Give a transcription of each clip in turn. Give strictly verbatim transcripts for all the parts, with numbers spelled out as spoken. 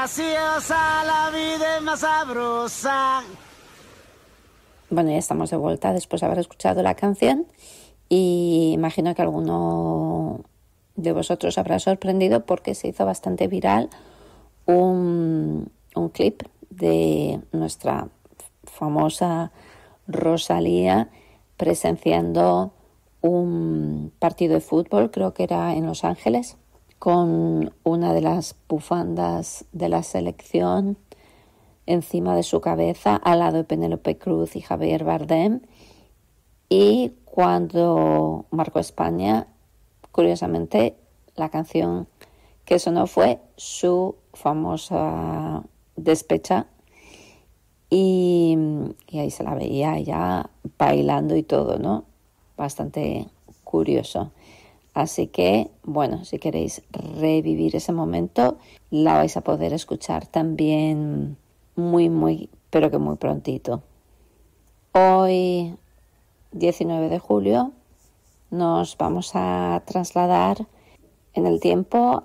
graciosa, la vida es más sabrosa. Bueno, ya estamos de vuelta después de haber escuchado la canción y imagino que alguno de vosotros habrá sorprendido porque se hizo bastante viral un, un clip de nuestra famosa Rosalía presenciando un partido de fútbol, creo que era en Los Ángeles, con una de las bufandas de la selección encima de su cabeza, al lado de Penélope Cruz y Javier Bardem. Y cuando marcó España, curiosamente, la canción que sonó fue su famosa Despecha. Y, y ahí se la veía ya bailando y todo, ¿no? Bastante curioso. Así que, bueno, si queréis revivir ese momento, la vais a poder escuchar también muy, muy, pero que muy prontito. Hoy, diecinueve de julio, nos vamos a trasladar en el tiempo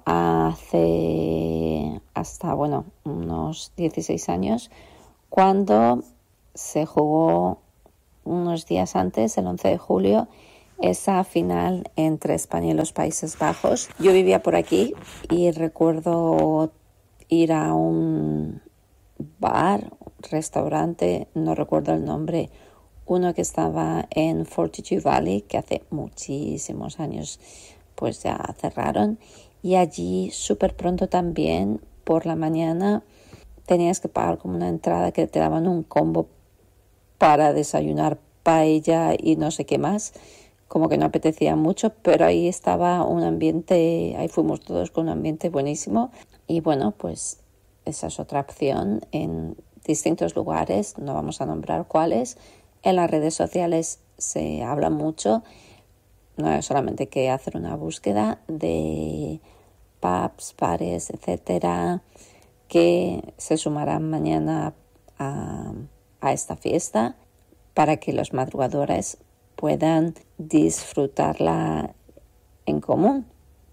hace hasta, bueno, unos dieciséis años, cuando se jugó unos días antes, el once de julio, esa final entre España y los Países Bajos. Yo vivía por aquí y recuerdo ir a un bar, restaurante, no recuerdo el nombre, uno que estaba en Fortitude Valley, que hace muchísimos años pues ya cerraron, y allí súper pronto también por la mañana tenías que pagar como una entrada que te daban un combo para desayunar, paella y no sé qué más, como que no apetecía mucho, pero ahí estaba un ambiente, ahí fuimos todos con un ambiente buenísimo. Y bueno, pues esa es otra opción en distintos lugares, no vamos a nombrar cuáles. En las redes sociales se habla mucho, no es solamente que hacer una búsqueda de pubs, bares, etcétera, que se sumarán mañana a, a esta fiesta para que los madrugadores puedan disfrutarla en común,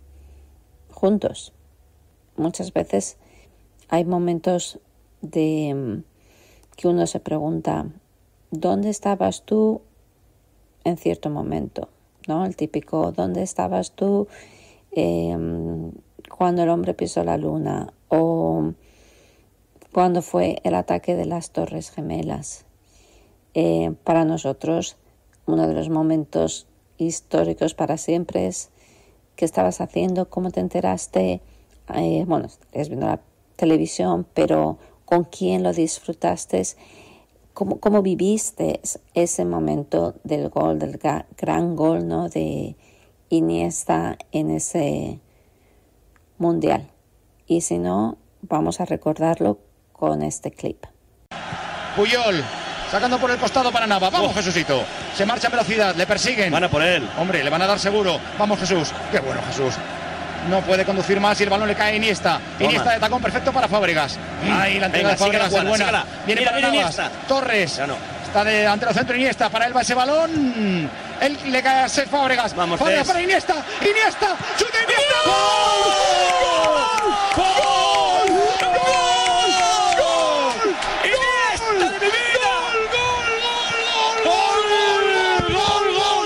juntos. Muchas veces hay momentos de que uno se pregunta, ¿dónde estabas tú en cierto momento? ¿No? El típico, ¿dónde estabas tú eh, cuando el hombre pisó la luna? O cuando fue el ataque de las Torres Gemelas. Eh, para nosotros, uno de los momentos históricos para siempre es qué estabas haciendo, cómo te enteraste, eh, bueno, estás viendo la televisión, pero con quién lo disfrutaste, cómo, cómo viviste ese momento del gol, del ga- gran gol, ¿no? De Iniesta en ese mundial. Y si no, vamos a recordarlo con este clip. Puyol, sacando por el costado para Nava. Vamos, oh. Jesucito. Se marcha en velocidad, le persiguen. Van a por él. Hombre, le van a dar seguro. Vamos, Jesús. Qué bueno, Jesús. No puede conducir más y el balón le cae a Iniesta. Toma. Iniesta de tacón perfecto para Fábregas. Ahí la entrega Venga, de Fábregas es buena. Sígala. Viene Mira, para mira, Navas. Iniesta. Torres. Ya no. Está de, ante el centro Iniesta. Para él va ese balón. Él le cae a Cesc Fábregas. Vamos, Fábregas Cesc. para Iniesta. Iniesta. ¡Chuta Iniesta! ¡Gol! ¡Gol! ¡Gol! ¡Gol! ¡Gol! ¡Iniesta de mi vida! ¡Gol, gol, gol, gol, gol, gol,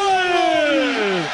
gol!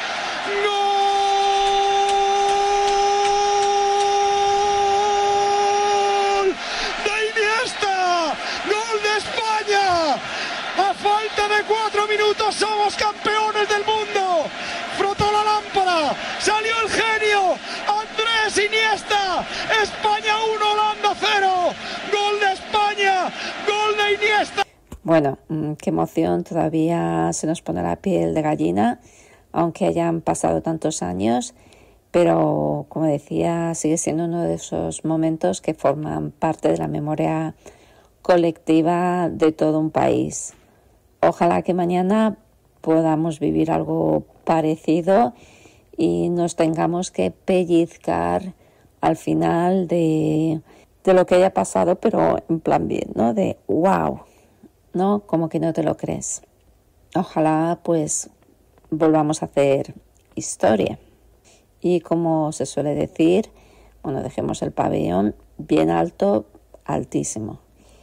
¡Gol de Iniesta! ¡Gol de España! A falta de cuatro minutos somos campeones del mundo. Frotó la lámpara, salió el genio, Andrés Iniesta. España uno, Holanda cero. Gol de España, gol de Iniesta. Bueno, qué emoción, todavía se nos pone la piel de gallina, aunque hayan pasado tantos años, pero como decía, sigue siendo uno de esos momentos que forman parte de la memoria colectiva de todo un país. Ojalá que mañana podamos vivir algo parecido y nos tengamos que pellizcar al final de, de lo que haya pasado, pero en plan bien, ¿no? De wow, ¿no? Como que no te lo crees. Ojalá pues volvamos a hacer historia. Y como se suele decir, bueno, dejemos el pabellón bien alto, altísimo.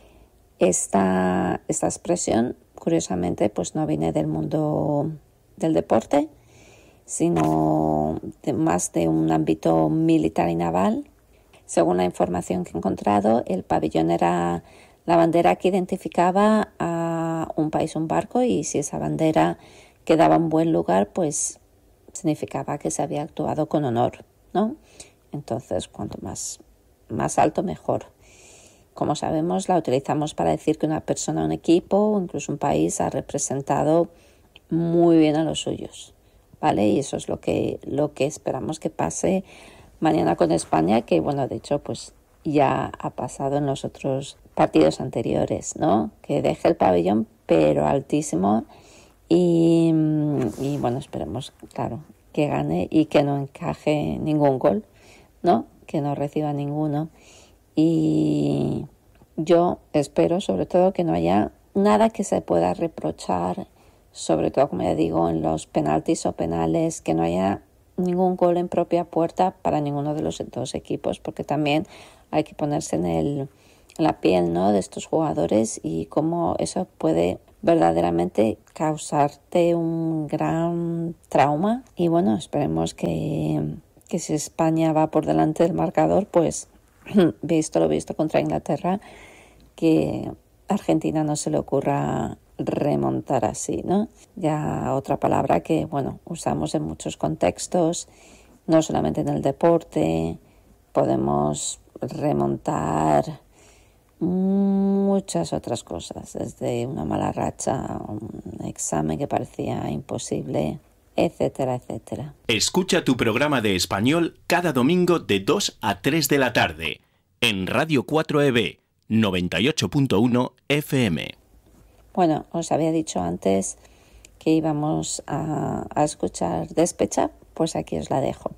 Esta, esta expresión, curiosamente, pues no viene del mundo del deporte, sino de, más de un ámbito militar y naval. Según la información que he encontrado, el pabellón era la bandera que identificaba a un país, un barco, y si esa bandera quedaba en buen lugar, pues significaba que se había actuado con honor, ¿no? Entonces, cuanto más, más alto, mejor. Como sabemos, la utilizamos para decir que una persona, un equipo o incluso un país ha representado muy bien a los suyos, ¿vale? Y eso es lo que, lo que esperamos que pase mañana con España, que, bueno, de hecho, pues ya ha pasado en los otros partidos anteriores, ¿no? Que deje el pabellón, pero altísimo. Y, y bueno, esperemos, claro, que gane y que no encaje ningún gol, ¿no? Que no reciba ninguno. Y yo espero, sobre todo, que no haya nada que se pueda reprochar, sobre todo, como ya digo, en los penaltis o penales, que no haya ningún gol en propia puerta para ninguno de los dos equipos, porque también hay que ponerse en, el, en la piel, ¿no?, de estos jugadores y cómo eso puede verdaderamente causarte un gran trauma. Y bueno, esperemos que, que si España va por delante del marcador, pues visto lo visto contra Inglaterra, que a Argentina no se le ocurra remontar así, ¿no? Ya otra palabra que, bueno, usamos en muchos contextos, no solamente en el deporte, podemos remontar muchas otras cosas, desde una mala racha, un examen que parecía imposible, etcétera, etcétera. Escucha tu programa de español cada domingo de dos a tres de la tarde en Radio cuatro E B noventa y ocho punto uno F M. Bueno, os había dicho antes que íbamos a, a escuchar Despecha, pues aquí os la dejo.